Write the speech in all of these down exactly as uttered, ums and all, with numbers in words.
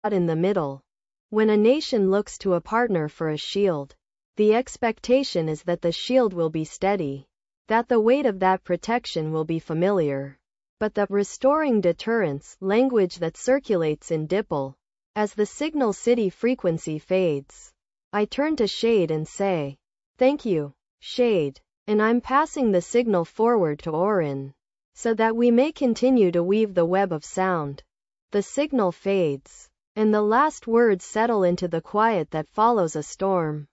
in the middle. When a nation looks to a partner for a shield, the expectation is that the shield will be steady, that the weight of that protection will be familiar. But the restoring deterrence language that circulates in Dipple, as the Signal City frequency fades, I turn to Shade and say, "Thank you, Shade," and I'm passing the signal forward to Orin, so that we may continue to weave the web of sound. The signal fades, and the last words settle into the quiet that follows a storm.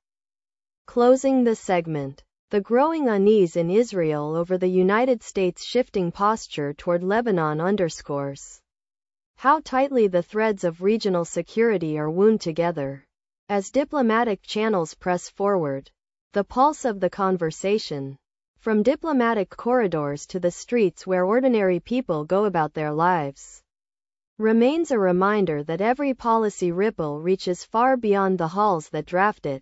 Closing the segment. The growing unease in Israel over the United States' shifting posture toward Lebanon underscores how tightly the threads of regional security are wound together. As diplomatic channels press forward, the pulse of the conversation, from diplomatic corridors to the streets where ordinary people go about their lives, remains a reminder that every policy ripple reaches far beyond the halls that draft it.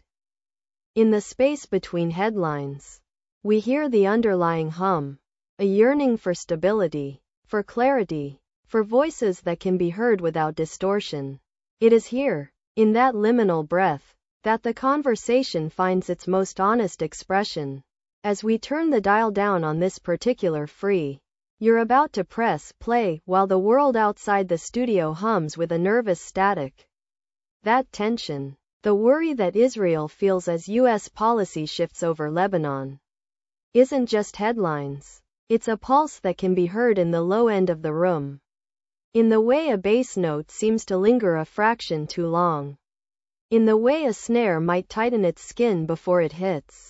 In the space between headlines, we hear the underlying hum, a yearning for stability, for clarity, for voices that can be heard without distortion. It is here, in that liminal breath, that the conversation finds its most honest expression. As we turn the dial down on this particular free, you're about to press play while the world outside the studio hums with a nervous static. That tension, the worry that Israel feels as U S policy shifts over Lebanon, isn't just headlines. It's a pulse that can be heard in the low end of the room, in the way a bass note seems to linger a fraction too long, in the way a snare might tighten its skin before it hits.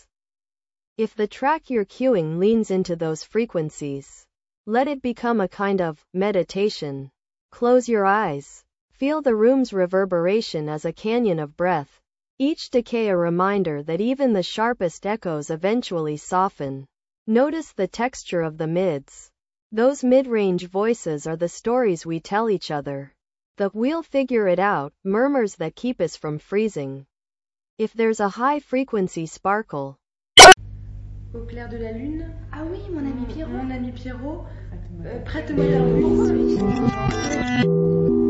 If the track you're cueing leans into those frequencies, let it become a kind of meditation. Close your eyes. Feel the room's reverberation as a canyon of breath, each decay a reminder that even the sharpest echoes eventually soften. Notice the texture of the mids. Those mid-range voices are the stories we tell each other. The "we'll figure it out" murmurs that keep us from freezing. If there's a high-frequency sparkle. Au clair de la lune. Ah oui, mon ami Pierrot. Mon ami Pierrot. Euh, prête-moi ta voix.